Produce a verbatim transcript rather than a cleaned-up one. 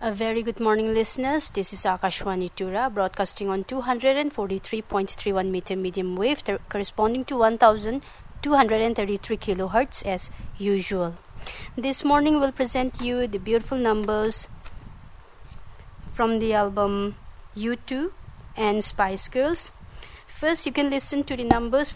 A very good morning, listeners. This is Akashwani Tura, broadcasting on two forty-three point three one meter medium wave, ter- corresponding to one thousand two hundred thirty-three kilohertz as usual. This morning we'll present you the beautiful numbers from the album U two and Spice Girls. First, you can listen to the numbers